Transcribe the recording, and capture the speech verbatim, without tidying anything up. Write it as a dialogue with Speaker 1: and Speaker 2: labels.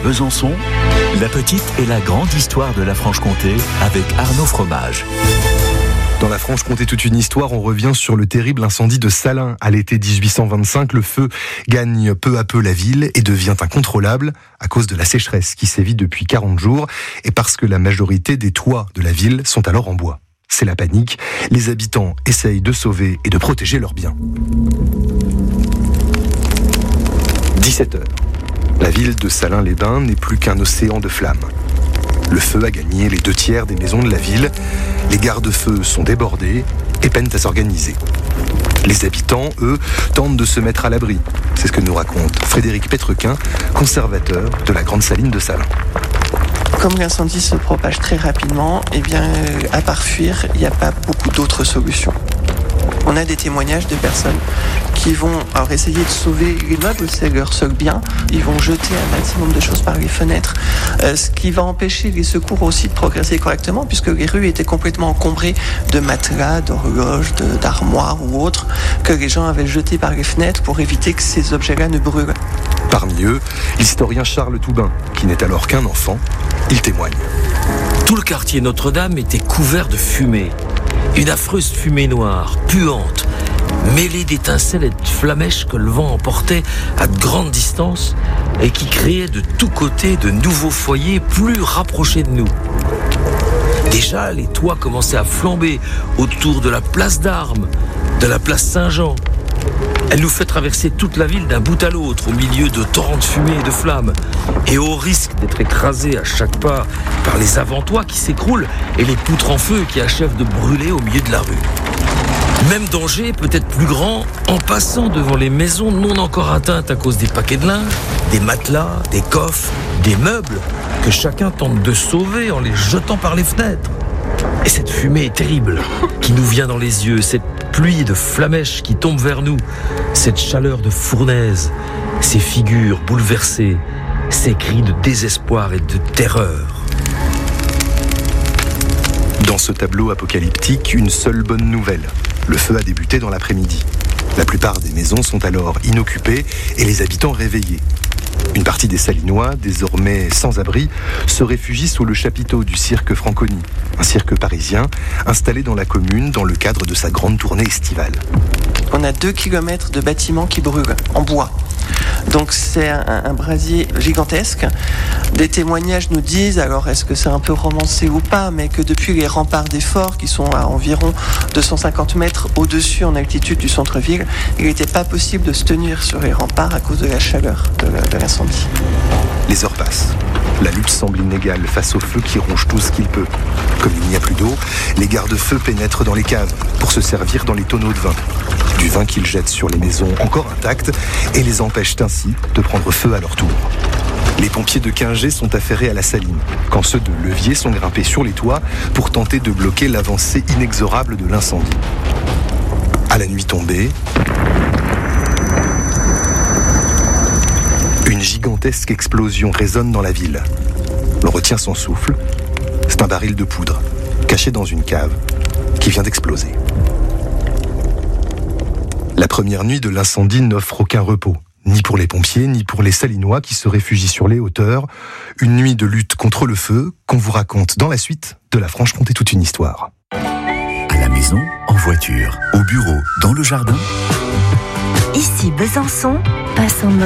Speaker 1: Besançon, la petite et la grande histoire de la Franche-Comté avec Arnaud Fromage.
Speaker 2: Dans la Franche-Comté, toute une histoire, on revient sur le terrible incendie de Salins. À l'été dix-huit cent vingt-cinq, le feu gagne peu à peu la ville et devient incontrôlable à cause de la sécheresse qui sévit depuis quarante jours et parce que la majorité des toits de la ville sont alors en bois. C'est la panique. Les habitants essayent de sauver et de protéger leurs biens. dix-sept heures. La ville de Salins-les-Bains n'est plus qu'un océan de flammes. Le feu a gagné les deux tiers des maisons de la ville. Les garde-feux sont débordés et peinent à s'organiser. Les habitants, eux, tentent de se mettre à l'abri. C'est ce que nous raconte Frédéric Pétrequin, conservateur de la Grande Saline de Salins.
Speaker 3: Comme l'incendie se propage très rapidement, eh bien, à part fuir, il n'y a pas beaucoup d'autres solutions. On a des témoignages de personnes qui vont alors essayer de sauver les meubles, c'est leur seul bien. Ils vont jeter un maximum de choses par les fenêtres, euh, ce qui va empêcher les secours aussi de progresser correctement, puisque les rues étaient complètement encombrées de matelas, d'horloges, de, d'armoires ou autres, que les gens avaient jetés par les fenêtres pour éviter que ces objets-là ne brûlent.
Speaker 2: Parmi eux, l'historien Charles Toubin, qui n'est alors qu'un enfant, il témoigne.
Speaker 4: Tout le quartier Notre-Dame était couvert de fumée. Une affreuse fumée noire, puante, mêlée d'étincelles et de flamèches que le vent emportait à de grandes distances et qui créait de tous côtés de nouveaux foyers plus rapprochés de nous. Déjà, les toits commençaient à flamber autour de la place d'Armes, de la place Saint-Jean. Elle nous fait traverser toute la ville d'un bout à l'autre au milieu de torrents de fumée et de flammes et au risque d'être écrasé à chaque pas par les avant-toits qui s'écroulent et les poutres en feu qui achèvent de brûler au milieu de la rue. Même danger, peut-être plus grand, en passant devant les maisons non encore atteintes à cause des paquets de linge, des matelas, des coffres, des meubles que chacun tente de sauver en les jetant par les fenêtres. Et cette fumée terrible qui nous vient dans les yeux, cette pluie de flamèches qui tombe vers nous, cette chaleur de fournaise, ces figures bouleversées, ces cris de désespoir et de terreur.
Speaker 2: Dans ce tableau apocalyptique, une seule bonne nouvelle. Le feu a débuté dans l'après-midi. La plupart des maisons sont alors inoccupées et les habitants réveillés. Une partie des Salinois, désormais sans abri, se réfugie sous le chapiteau du cirque Franconi, un cirque parisien installé dans la commune dans le cadre de sa grande tournée estivale.
Speaker 3: On a deux kilomètres de bâtiments qui brûlent en bois. Donc c'est un, un brasier gigantesque. Des témoignages nous disent, alors est-ce que c'est un peu romancé ou pas, mais que depuis les remparts des forts, qui sont à environ deux cent cinquante mètres au-dessus en altitude du centre-ville, il n'était pas possible de se tenir sur les remparts à cause de la chaleur de, de l'incendie.
Speaker 2: Les heures passent. La lutte semble inégale face au feu qui ronge tout ce qu'il peut. Comme il n'y a plus d'eau, les garde-feux pénètrent dans les caves pour se servir dans les tonneaux de vin. Du vin qu'ils jettent sur les maisons encore intactes et les empêchent ainsi de prendre feu à leur tour. Les pompiers de Quingey sont affairés à la saline, quand ceux de Levier sont grimpés sur les toits pour tenter de bloquer l'avancée inexorable de l'incendie. À la nuit tombée, une gigantesque explosion résonne dans la ville. On retient son souffle. C'est un baril de poudre, caché dans une cave, qui vient d'exploser. La première nuit de l'incendie n'offre aucun repos, ni pour les pompiers, ni pour les Salinois qui se réfugient sur les hauteurs. Une nuit de lutte contre le feu qu'on vous raconte dans la suite de la Franche-Comté toute une histoire.
Speaker 1: À la maison, en voiture, au bureau, dans le jardin.
Speaker 5: Ici Besançon, passe en mode